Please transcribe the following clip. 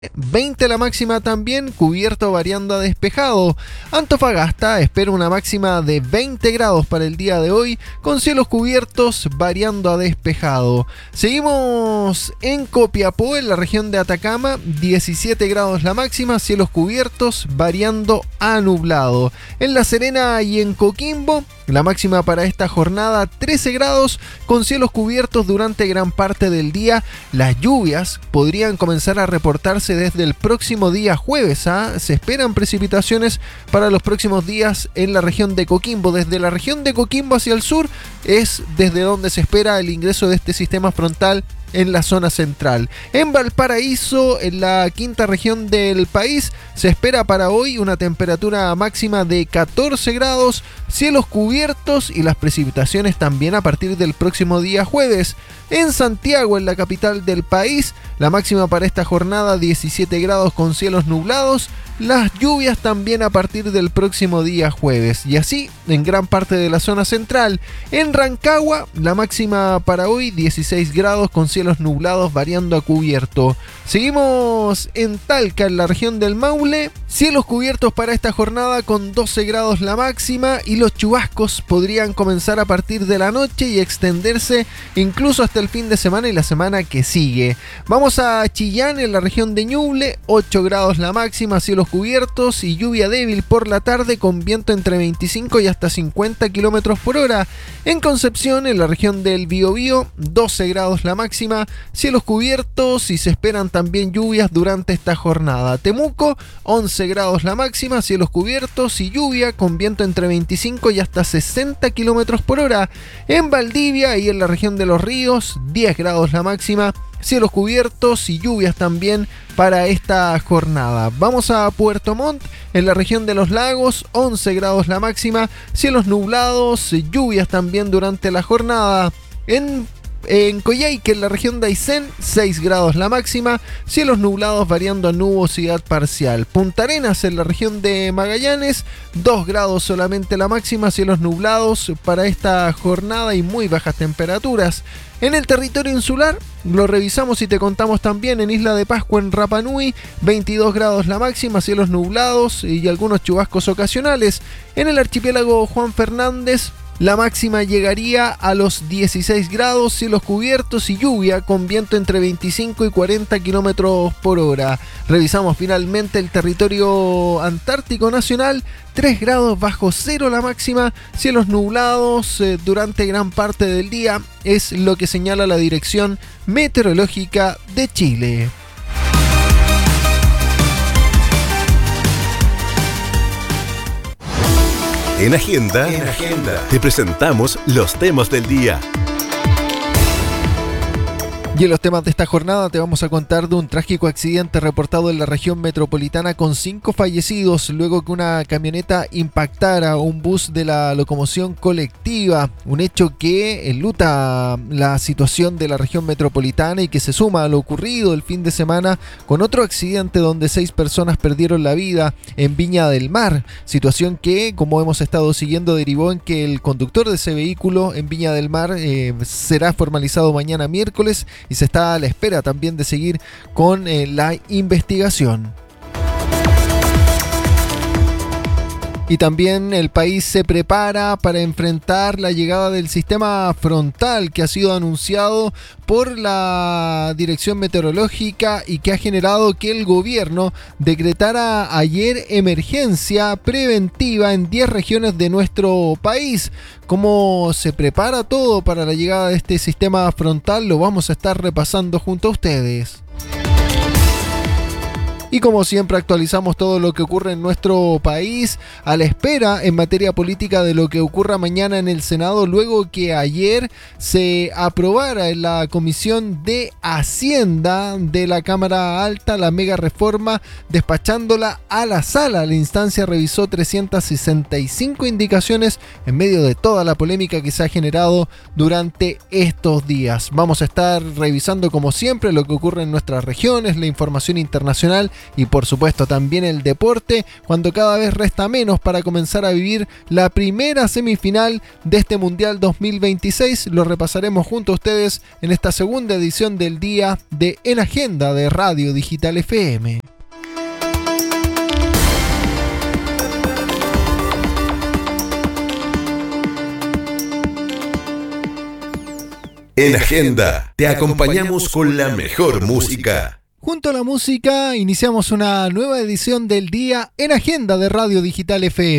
20 la máxima también, cubierto variando a despejado. Antofagasta espera una máxima de 20 grados para el día de hoy, con cielos cubiertos variando a despejado. Seguimos en Copiapó, en la región de Atacama, 17 grados la máxima, cielos cubiertos variando a nublado. En La Serena y en Coquimbo, la máxima para esta jornada 13 grados, con cielos cubiertos durante gran parte del día. Las lluvias podrían comenzar a reportarse desde el próximo día jueves. Se esperan precipitaciones para los próximos días en la región de Coquimbo. Desde la región de Coquimbo hacia el sur es desde donde se espera el ingreso de este sistema frontal en la zona central. En Valparaíso, en la quinta región del país, se espera para hoy una temperatura máxima de 14 grados, cielos cubiertos y las precipitaciones también a partir del próximo día jueves. En Santiago, en la capital del país, la máxima para esta jornada 17 grados con cielos nublados, las lluvias también a partir del próximo día jueves. Y así en gran parte de la zona central. En Rancagua, la máxima para hoy 16 grados con cielos nublados variando a cubierto. Seguimos en Talca, en la región del Maule, cielos cubiertos para esta jornada con 12 grados la máxima, y los chubascos podrían comenzar a partir de la noche y extenderse incluso hasta el fin de semana y la semana que sigue. Vamos a Chillán, en la región de Ñuble, 8 grados la máxima, cielos cubiertos y lluvia débil por la tarde con viento entre 25 y hasta 50 km por hora. En Concepción, en la región del Biobío, 12 grados la máxima, cielos cubiertos y se esperan también lluvias durante esta jornada. Temuco, 11 grados la máxima, cielos cubiertos y lluvia con viento entre 25 y hasta 60 km por hora. En Valdivia y en la región de Los Ríos, 10 grados la máxima, cielos cubiertos y lluvias también para esta jornada. Vamos a Puerto Montt, en la región de Los Lagos, 11 grados la máxima, cielos nublados, lluvias también durante la jornada. En Coyhaique, en la región de Aysén, 6 grados la máxima, cielos nublados variando a nubosidad parcial. Punta Arenas, en la región de Magallanes, 2 grados solamente la máxima, cielos nublados para esta jornada y muy bajas temperaturas. En el territorio insular, lo revisamos y te contamos también en Isla de Pascua, en Rapa Nui, 22 grados la máxima, cielos nublados y algunos chubascos ocasionales. En el archipiélago Juan Fernández, la máxima llegaría a los 16 grados, cielos cubiertos y lluvia con viento entre 25 y 40 km por hora. Revisamos finalmente el territorio antártico nacional, 3 grados bajo cero la máxima, cielos nublados durante gran parte del día, es lo que señala la Dirección Meteorológica de Chile. En Agenda, te presentamos los temas del día. Y en los temas de esta jornada te vamos a contar de un trágico accidente reportado en la región metropolitana con 5 fallecidos luego que una camioneta impactara un bus de la locomoción colectiva. Un hecho que enluta la situación de la región metropolitana y que se suma a lo ocurrido el fin de semana con otro accidente donde 6 personas perdieron la vida en Viña del Mar. Situación que, como hemos estado siguiendo, derivó en que el conductor de ese vehículo en Viña del Mar será formalizado mañana miércoles y se está a la espera también de seguir con la investigación. Y también el país se prepara para enfrentar la llegada del sistema frontal que ha sido anunciado por la Dirección Meteorológica y que ha generado que el gobierno decretara ayer emergencia preventiva en 10 regiones de nuestro país. ¿Cómo se prepara todo para la llegada de este sistema frontal? Lo vamos a estar repasando junto a ustedes. Y como siempre actualizamos todo lo que ocurre en nuestro país a la espera en materia política de lo que ocurra mañana en el Senado, luego que ayer se aprobara en la Comisión de Hacienda de la Cámara Alta la mega reforma, despachándola a la sala. La instancia revisó 365 indicaciones en medio de toda la polémica que se ha generado durante estos días. Vamos a estar revisando como siempre lo que ocurre en nuestras regiones, la información internacional y por supuesto también el deporte, cuando cada vez resta menos para comenzar a vivir la primera semifinal de este Mundial 2026. Lo repasaremos junto a ustedes en esta segunda edición del día de En Agenda de Radio Digital FM. En Agenda te acompañamos con la mejor música. Junto a la música iniciamos una nueva edición del día En Agenda de Radio Digital FM.